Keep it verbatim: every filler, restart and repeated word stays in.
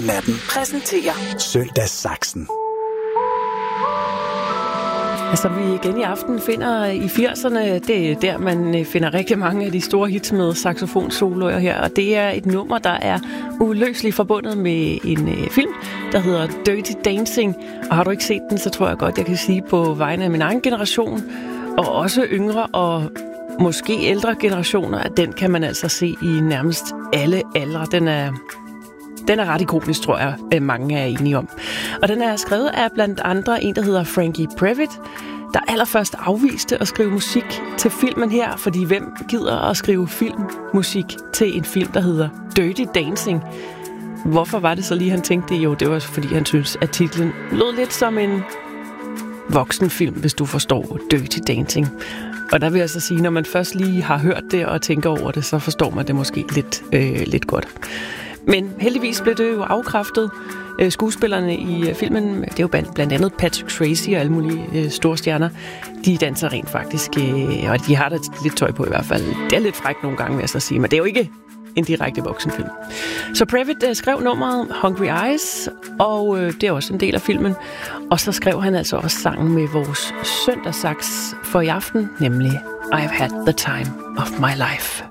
Natten præsenterer Søndagssaksen. Altså, vi igen i aften finder i firserne, det er der, man finder rigtig mange af de store hits med saxofonsoloer her, og det er et nummer, der er uløseligt forbundet med en øh, film, der hedder Dirty Dancing, og har du ikke set den, så tror jeg godt, jeg kan sige på vegne af min egen generation, og også yngre og måske ældre generationer, at den kan man altså se i nærmest alle aldre. Den er... Den er ret ikonisk, tror jeg, mange er enige om. Og den er skrevet af blandt andre en, der hedder Frankie Previtt, der allerførst afviste at skrive musik til filmen her, fordi hvem gider at skrive filmmusik til en film, der hedder Dirty Dancing? Hvorfor var det så lige, han tænkte det? Jo, det var fordi, han synes, at titlen lød lidt som en voksenfilm, hvis du forstår Dirty Dancing. Og der vil jeg så sige, når man først lige har hørt det og tænker over det, så forstår man det måske lidt, øh, lidt godt. Men heldigvis blev det jo afkræftet. Skuespillerne i filmen, det er jo blandt andet Patrick Swayze og alle mulige store stjerner, de danser rent faktisk, og de har da lidt tøj på i hvert fald. Det er lidt frækt nogle gange, vil jeg så sige, men det er jo ikke en direkte voksenfilm. Så Previtt skrev nummeret Hungry Eyes, og det er også en del af filmen. Og så skrev han altså også sangen med vores søndagssaks for i aften, nemlig I've Had the Time of My Life.